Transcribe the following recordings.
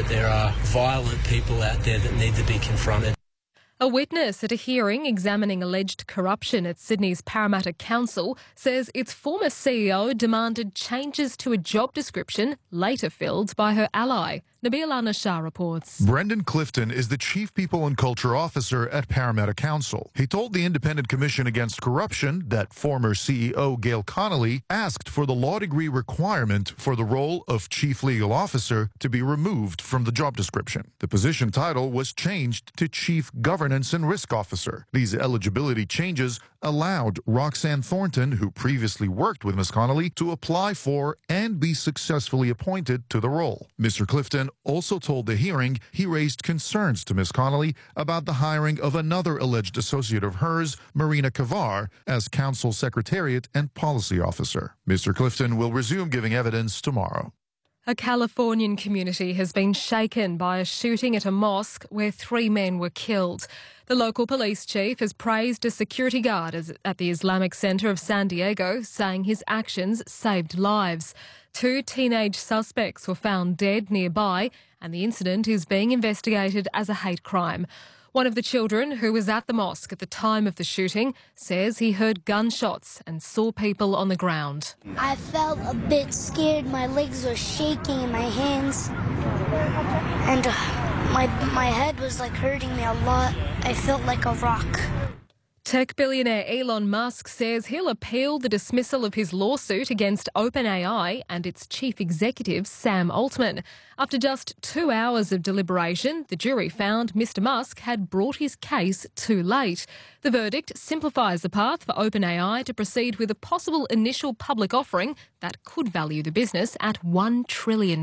There are violent people out there that need to be confronted. A witness at a hearing examining alleged corruption at Sydney's Parramatta Council says its former CEO demanded changes to a job description later filled by her ally. Nabil Al-Nashar reports. Brendan Clifton is the Chief People and Culture Officer at Parramatta Council. He told the Independent Commission Against Corruption that former CEO Gail Connolly asked for the law degree requirement for the role of Chief Legal Officer to be removed from the job description. The position title was changed to Chief Governance and Risk Officer. These eligibility changes allowed Roxanne Thornton, who previously worked with Ms. Connolly, to apply for and be successfully appointed to the role. Mr. Clifton also told the hearing he raised concerns to Ms. Connolly about the hiring of another alleged associate of hers, Marina Kavar, as Council Secretariat and Policy Officer. Mr. Clifton will resume giving evidence tomorrow. A Californian community has been shaken by a shooting at a mosque where 3 men were killed. The local police chief has praised a security guard at the Islamic Center of San Diego, saying his actions saved lives. 2 teenage suspects were found dead nearby, and the incident is being investigated as a hate crime. One of the children, who was at the mosque at the time of the shooting, says he heard gunshots and saw people on the ground. I felt a bit scared. My legs were shaking in my hands, and my head was hurting me a lot. I felt like a rock. Tech billionaire Elon Musk says he'll appeal the dismissal of his lawsuit against OpenAI and its chief executive, Sam Altman. After just 2 hours of deliberation, the jury found Mr. Musk had brought his case too late. The verdict simplifies the path for OpenAI to proceed with a possible initial public offering that could value the business at $1 trillion.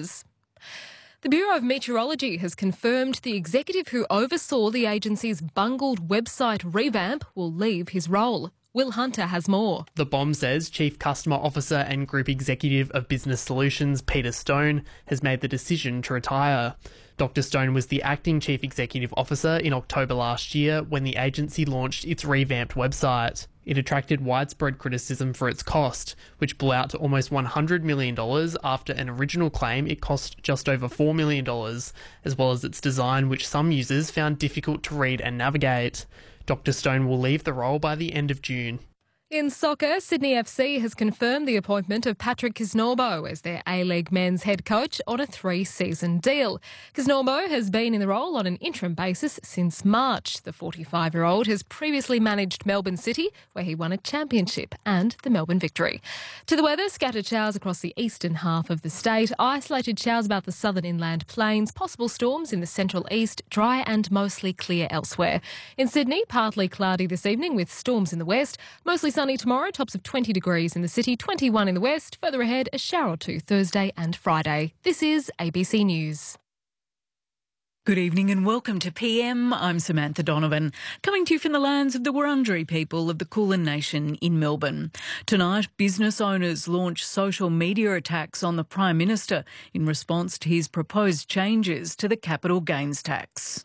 The Bureau of Meteorology has confirmed the executive who oversaw the agency's bungled website revamp will leave his role. Will Hunter has more. The BOM says Chief Customer Officer and Group Executive of Business Solutions, Peter Stone, has made the decision to retire. Dr. Stone was the acting Chief Executive Officer in October last year when the agency launched its revamped website. It attracted widespread criticism for its cost, which blew out to almost $100 million after an original claim it cost just over $4 million, as well as its design, which some users found difficult to read and navigate. Dr. Stone will leave the role by the end of June. In soccer, Sydney FC has confirmed the appointment of Patrick Kisnorbo as their A-League men's head coach on a 3-season deal. Kisnorbo has been in the role on an interim basis since March. The 45-year-old has previously managed Melbourne City, where he won a championship and the Melbourne Victory. To the weather, scattered showers across the eastern half of the state, isolated showers about the southern inland plains, possible storms in the central east, dry and mostly clear elsewhere. In Sydney, partly cloudy this evening with storms in the west, mostly sunny tomorrow, tops of 20 degrees in the city, 21 in the west. Further ahead, a shower or two Thursday and Friday. This is ABC News. Good evening and welcome to PM. I'm Samantha Donovan, coming to you from the lands of the Wurundjeri people of the Kulin Nation in Melbourne. Tonight, business owners launch social media attacks on the Prime Minister in response to his proposed changes to the capital gains tax.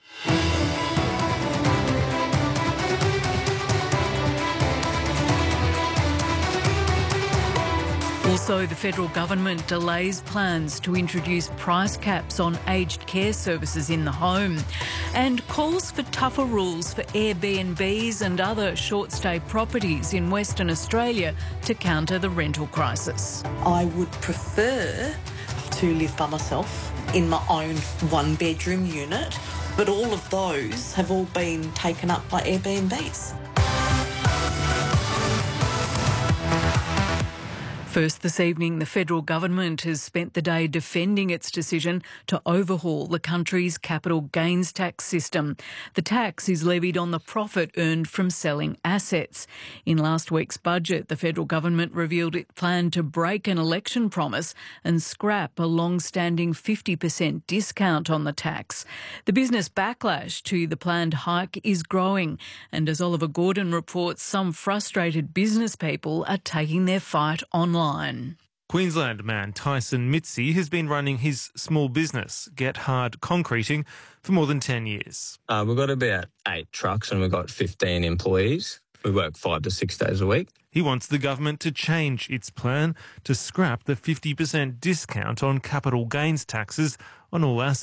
Also, the federal government delays plans to introduce price caps on aged care services in the home and calls for tougher rules for Airbnbs and other short-stay properties in Western Australia to counter the rental crisis. I would prefer to live by myself in my own one-bedroom unit, but all of those have all been taken up by Airbnbs. First this evening, the federal government has spent the day defending its decision to overhaul the country's capital gains tax system. The tax is levied on the profit earned from selling assets. In last week's budget, the federal government revealed it planned to break an election promise and scrap a long-standing 50% discount on the tax. The business backlash to the planned hike is growing, and as Oliver Gordon reports, some frustrated business people are taking their fight online. Queensland man Tyson Mitzi has been running his small business, Get Hard Concreting, for more than 10 years. We've got about 8 trucks and we've got 15 employees. We work 5 to 6 days a week. He wants the government to change its plan to scrap the 50% discount on capital gains taxes on all assets.